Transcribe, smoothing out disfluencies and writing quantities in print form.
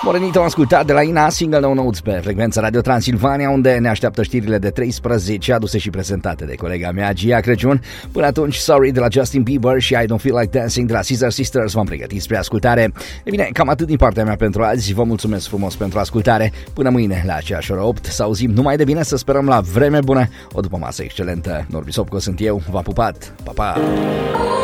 Morenito am ascultat de la Ina, Single No Notes pe frecvența Radio Transilvania, unde ne așteaptă știrile de 13, aduse și prezentate de colega mea Gia Crăciun. Până atunci, Sorry de la Justin Bieber și I Don't Feel Like Dancing de la Scissor Sisters v-am pregătit spre ascultare. E bine, cam atât din partea mea pentru azi, vă mulțumesc frumos pentru ascultare. Până mâine la aceeași oră 8, să auzim numai de bine, să sperăm la vreme bună, o după masă excelentă. Norbi Sopco sunt eu, v-am pupat, pa, pa!